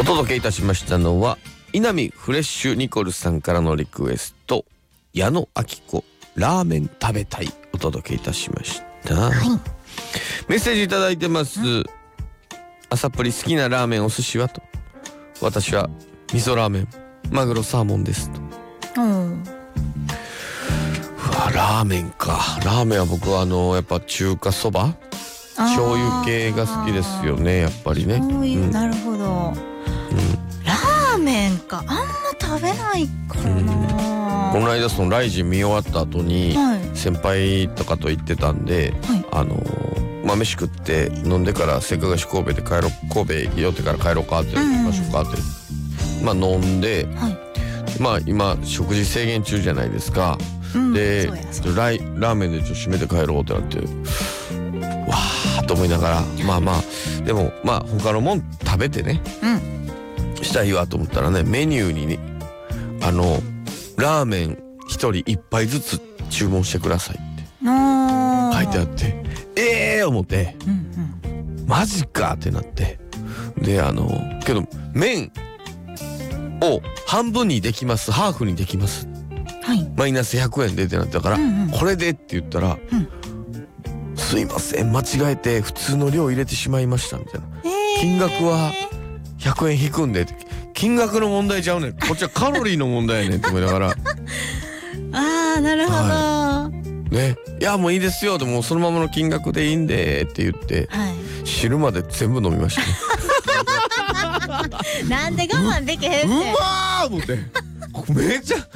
お届けいたしましたのは稲見フレッシュニコルさんからのリクエスト、矢野明子ラーメン食べたいお届けいたしました、はい、メッセージいただいてます。朝プリ好きなラーメンお寿司はと、私は味噌ラーメンマグロサーモンですと。うわラーメンか。ラーメンは僕はやっぱ中華そば醤油系が好きですよね、やっぱりね。 なるほど、ラーメンかあんま食べないからな。 この間そのライジン見終わった後に、先輩とかと行ってたんで、飯食って飲んでからせっかく神戸で帰ろう、神戸寄ってから帰ろうかって行きましょうかって、飲んで、今食事制限中じゃないですか、でラーメンでちょっと締めて帰ろうってなって、わーと思いながら、でも他のもん食べてね、したいわと思ったらね、メニューにねラーメン1人1杯ずつ注文してくださいって書いてあって、思って、マジかってなって、でけど麺を半分にできます、ハーフにできます、マイナス100円でってなったから、これでって言ったら、すいません間違えて普通の量入れてしまいましたみたいな、金額は100円引くんでって、金額の問題ちゃうねん、こっちはカロリーの問題やねんって思いながらなるほど、 ね、いやもういいですよ、でもそのままの金額でいいんでって言って、汁まで全部飲みましたねなんで我慢できへんって。 うまー思ってめっちゃ